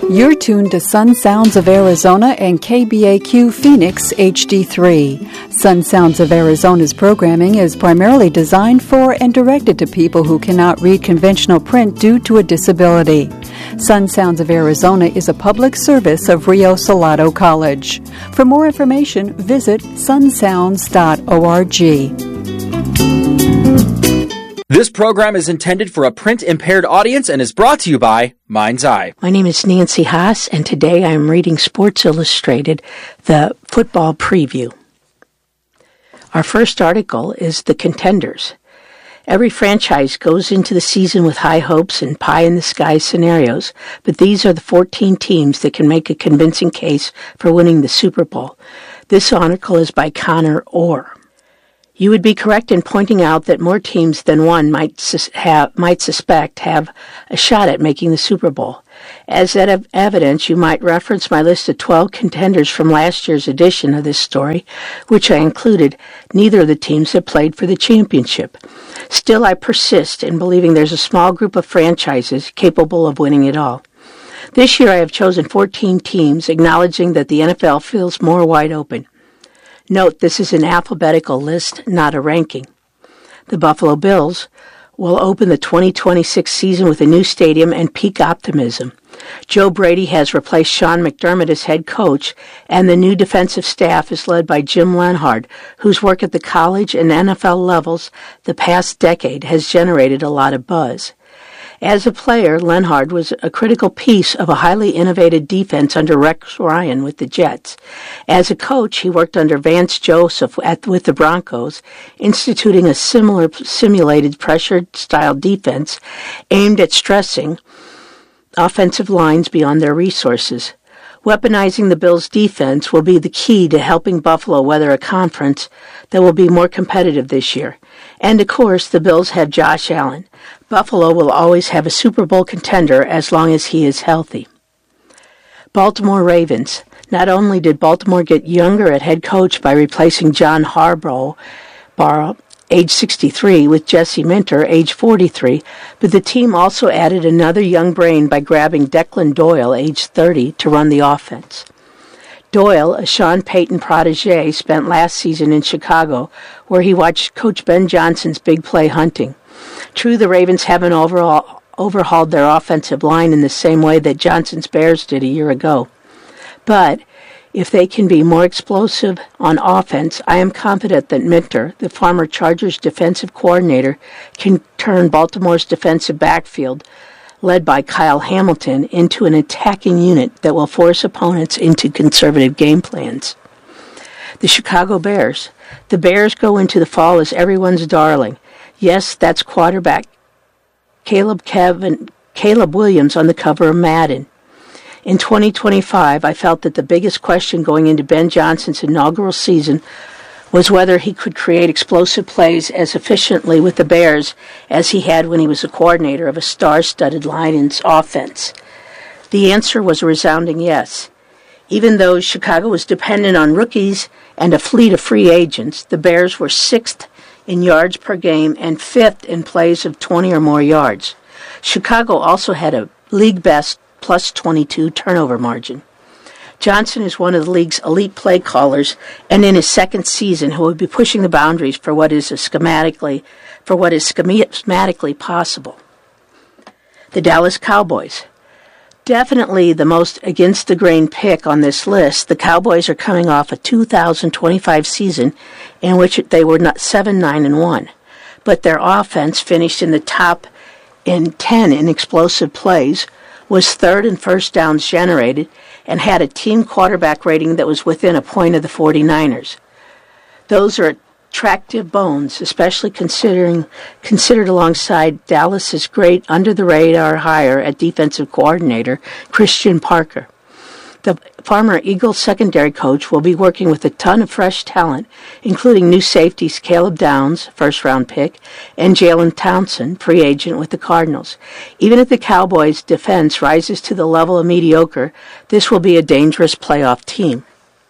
You're tuned to Sun Sounds of Arizona and KBAQ Phoenix HD3. Sun Sounds of Arizona's programming is primarily designed for and directed to people who cannot read conventional print due to a disability. Sun Sounds of Arizona is a public service of Rio Salado College. For more information, visit sunsounds.org. This program is intended for a print-impaired audience and is brought to you by Mind's Eye. My name is Nancy Haas, and today I am reading Sports Illustrated, the football preview. Our first article is The Contenders. Every franchise goes into the season with high hopes and pie-in-the-sky scenarios, but these are the 14 teams that can make a convincing case for winning the Super Bowl. This article is by Connor Orr. You would be correct in pointing out that more teams than one might suspect have a shot at making the Super Bowl. As evidence, you might reference my list of 12 contenders from last year's edition of this story, which I included neither of the teams that played for the championship. Still, I persist in believing there's a small group of franchises capable of winning it all. This year I have chosen 14 teams, acknowledging that the NFL feels more wide open. Note, this is an alphabetical list, not a ranking. The Buffalo Bills will open the 2026 season with a new stadium and peak optimism. Joe Brady has replaced Sean McDermott as head coach, and the new defensive staff is led by Jim Lenhard, whose work at the college and NFL levels the past decade has generated a lot of buzz. As a player, Lenhard was a critical piece of a highly innovative defense under Rex Ryan with the Jets. As a coach, he worked under Vance Joseph with the Broncos, instituting a similar simulated pressured-style defense aimed at stressing offensive lines beyond their resources. Weaponizing the Bills' defense will be the key to helping Buffalo weather a conference that will be more competitive this year. And, of course, the Bills have Josh Allen. Buffalo will always have a Super Bowl contender as long as he is healthy. Baltimore Ravens. Not only did Baltimore get younger at head coach by replacing John Harbaugh, age 63, with Jesse Minter, age 43, but the team also added another young brain by grabbing Declan Doyle, age 30, to run the offense. Doyle, a Sean Payton protege, spent last season in Chicago, where he watched Coach Ben Johnson's big play hunting. True, the Ravens haven't overhauled their offensive line in the same way that Johnson's Bears did a year ago. But if they can be more explosive on offense, I am confident that Minter, the former Chargers defensive coordinator, can turn Baltimore's defensive backfield, led by Kyle Hamilton, into an attacking unit that will force opponents into conservative game plans. The Chicago Bears. The Bears go into the fall as everyone's darling. Yes, that's quarterback Caleb Williams on the cover of Madden. In 2025, I felt that the biggest question going into Ben Johnson's inaugural season was whether he could create explosive plays as efficiently with the Bears as he had when he was a coordinator of a star-studded Lions offense. The answer was a resounding yes. Even though Chicago was dependent on rookies and a fleet of free agents, the Bears were 6th in yards per game and 5th in plays of 20 or more yards. Chicago also had a league-best plus 22 turnover margin. Johnson is one of the league's elite play callers, and in his second season, he will be pushing the boundaries for what is schematically possible. The Dallas Cowboys. Definitely the most against-the-grain pick on this list, the Cowboys are coming off a 2025 season in which they were 7-9-1, but their offense finished in the top 10 in explosive plays, was third in first downs generated, and had a team quarterback rating that was within a point of the 49ers. Those are attractive bones, especially considered alongside Dallas's great under-the-radar hire at defensive coordinator Christian Parker. The former Eagles secondary coach will be working with a ton of fresh talent, including new safeties Caleb Downs, first-round pick, and Jalen Townsend, free agent with the Cardinals. Even if the Cowboys' defense rises to the level of mediocre, this will be a dangerous playoff team.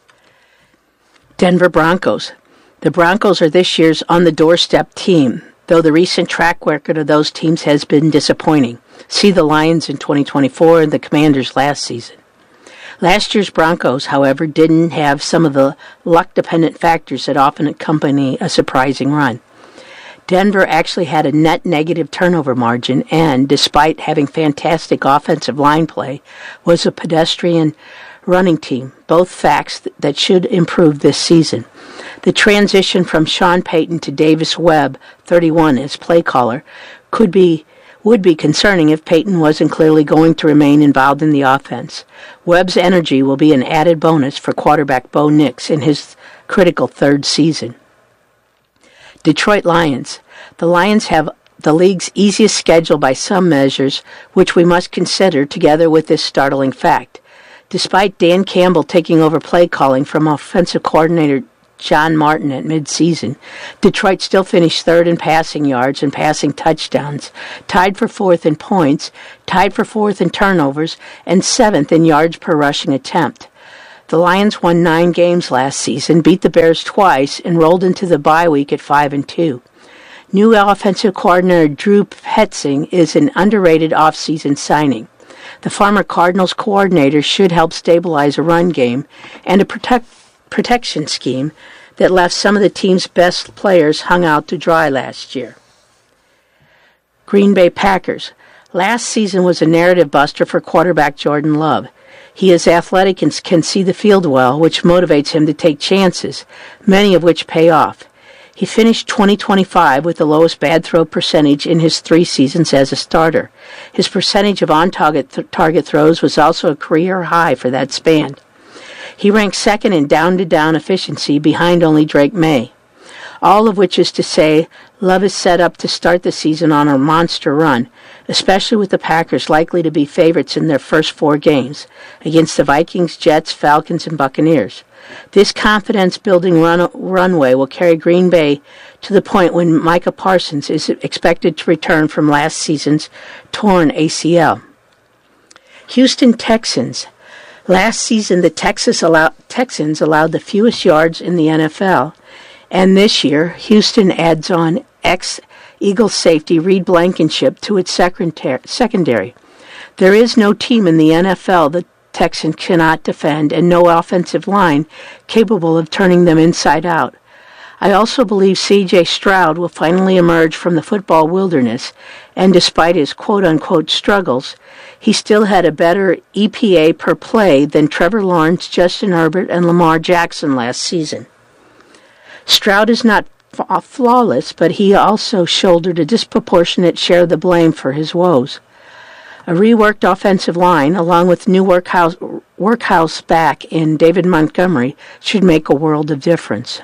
Denver Broncos. The Broncos are this year's on-the-doorstep team, though the recent track record of those teams has been disappointing. See the Lions in 2024 and the Commanders last season. Last year's Broncos, however, didn't have some of the luck-dependent factors that often accompany a surprising run. Denver actually had a net negative turnover margin and, despite having fantastic offensive line play, was a pedestrian running team, both facts that should improve this season. The transition from Sean Payton to Davis Webb, 31, as play caller, would be concerning if Payton wasn't clearly going to remain involved in the offense. Webb's energy will be an added bonus for quarterback Bo Nix in his critical third season. Detroit Lions. The Lions have the league's easiest schedule by some measures, which we must consider together with this startling fact. Despite Dan Campbell taking over play calling from offensive coordinator John Martin at midseason, Detroit still finished third in passing yards and passing touchdowns, tied for fourth in points, tied for fourth in turnovers, and seventh in yards per rushing attempt. The Lions won 9 games last season, beat the Bears twice, and rolled into the bye week at 5-2. New offensive coordinator Drew Petzing is an underrated offseason signing. The former Cardinals coordinator should help stabilize a run game and a protection scheme that left some of the team's best players hung out to dry last year. Green Bay Packers. Last season was a narrative buster for quarterback Jordan Love. He is athletic and can see the field well, which motivates him to take chances, many of which pay off. He finished 2025 with the lowest bad throw percentage in his 3 seasons as a starter. His percentage of on-target throws was also a career high for that span. He ranks second in down-to-down efficiency behind only Drake May. All of which is to say, Love is set up to start the season on a monster run, especially with the Packers likely to be favorites in their first 4 games against the Vikings, Jets, Falcons, and Buccaneers. This confidence-building runway will carry Green Bay to the point when Micah Parsons is expected to return from last season's torn ACL. Houston Texans. Last season, the Texans allowed the fewest yards in the NFL, and this year, Houston adds on ex-Eagles safety Reed Blankenship to its secondary. There is no team in the NFL that Texans cannot defend, and no offensive line capable of turning them inside out. I also believe C.J. Stroud will finally emerge from the football wilderness, and despite his quote-unquote struggles, he still had a better EPA per play than Trevor Lawrence, Justin Herbert, and Lamar Jackson last season. Stroud is not flawless, but he also shouldered a disproportionate share of the blame for his woes. A reworked offensive line, along with new workhouse back in David Montgomery, should make a world of difference.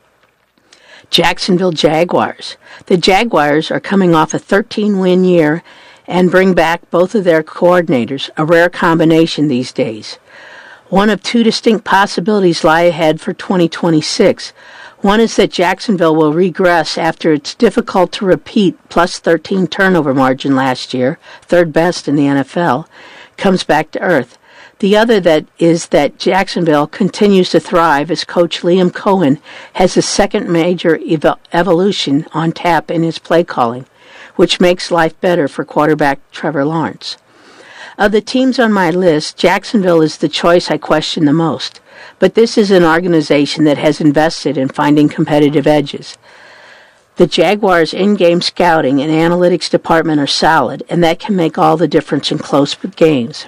Jacksonville Jaguars. The Jaguars are coming off a 13-win year and bring back both of their coordinators, a rare combination these days. One of 2 distinct possibilities lie ahead for 2026. One is that Jacksonville will regress after its difficult to repeat plus 13 turnover margin last year, third best in the NFL, comes back to earth. The other is that Jacksonville continues to thrive as coach Liam Cohen has a second major evolution on tap in his play calling, which makes life better for quarterback Trevor Lawrence. Of the teams on my list, Jacksonville is the choice I question the most. But this is an organization that has invested in finding competitive edges. The Jaguars' in-game scouting and analytics department are solid, and that can make all the difference in close games.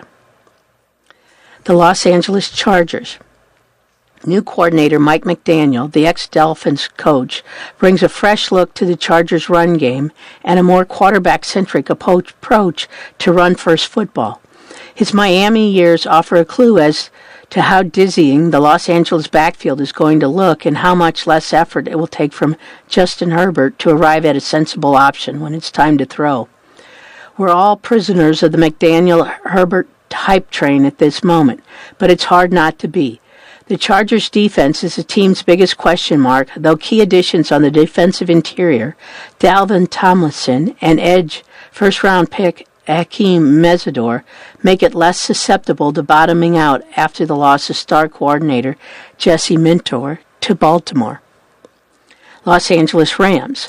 The Los Angeles Chargers. New coordinator Mike McDaniel, the ex-Dolphins coach, brings a fresh look to the Chargers' run game and a more quarterback-centric approach to run-first football. His Miami years offer a clue as to how dizzying the Los Angeles backfield is going to look and how much less effort it will take from Justin Herbert to arrive at a sensible option when it's time to throw. We're all prisoners of the McDaniel-Herbert hype train at this moment, but it's hard not to be. The Chargers' defense is the team's biggest question mark, though key additions on the defensive interior, Dalvin Tomlinson and edge first-round pick Hakeem Mesidor, make it less susceptible to bottoming out after the loss of star coordinator Jesse Minter to Baltimore. Los Angeles Rams.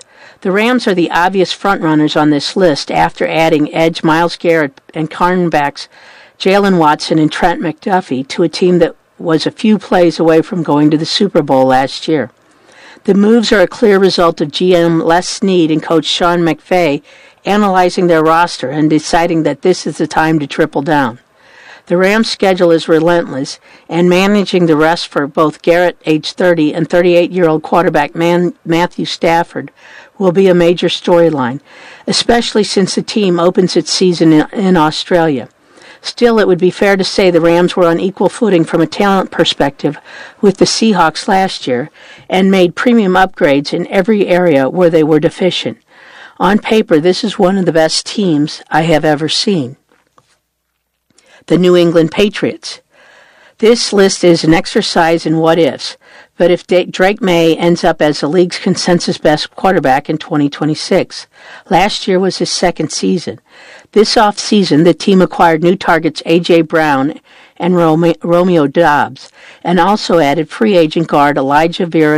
The Rams are the obvious frontrunners on this list after adding edge Myles Garrett and cornerbacks Jalen Watson and Trent McDuffie to a team that was a few plays away from going to the Super Bowl last year. The moves are a clear result of GM Les Snead and coach Sean McVay analyzing their roster and deciding that this is the time to triple down. The Rams' schedule is relentless, and managing the rest for both Garrett, age 30, and 38-year-old quarterback Matthew Stafford will be a major storyline, especially since the team opens its season in Australia. Still, it would be fair to say the Rams were on equal footing from a talent perspective with the Seahawks last year and made premium upgrades in every area where they were deficient. On paper, this is one of the best teams I have ever seen. The New England Patriots. This list is an exercise in what-ifs, but if Drake May ends up as the league's consensus best quarterback in 2026, last year was his second season. This offseason, the team acquired new targets A.J. Brown and Romeo Doubs, and also added free agent guard Elijah Vera